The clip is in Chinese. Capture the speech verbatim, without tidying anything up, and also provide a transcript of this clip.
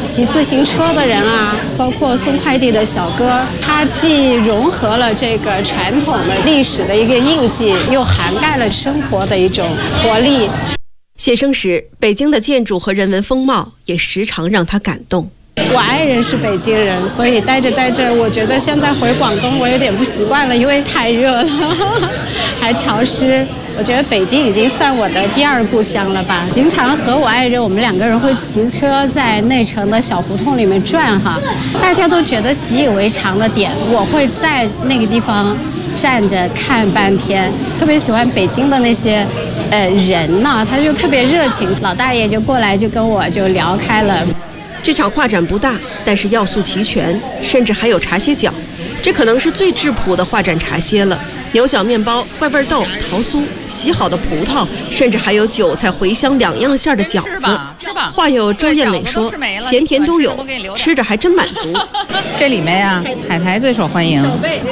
骑自行车的人啊，包括送快递的小哥，它既融合了这个传统的历史的一个印记，又涵盖了生活的一种活力。 写生时，北京的建筑和人文风貌也时常让他感动。 我爱人是北京人，所以待着待着，我觉得现在回广东我有点不习惯了，因为太热了，还潮湿。我觉得北京已经算我的第二故乡了吧。经常和我爱人，我们两个人会骑车在内城的小胡同里面转哈，大家都觉得习以为常的点，我会在那个地方站着看半天。特别喜欢北京的那些呃人呢，他就特别热情，老大爷就过来就跟我就聊开了。 这场画展不大，但是要素齐全，甚至还有茶歇脚，这可能是最质朴的画展茶歇了。牛角面包、怪味豆、桃酥、洗好的葡萄，甚至还有韭菜、茴香两样馅的饺子。画友周艳美说：“咸甜都有，吃着还真满足。” 这里面呀、啊，海苔最受欢迎。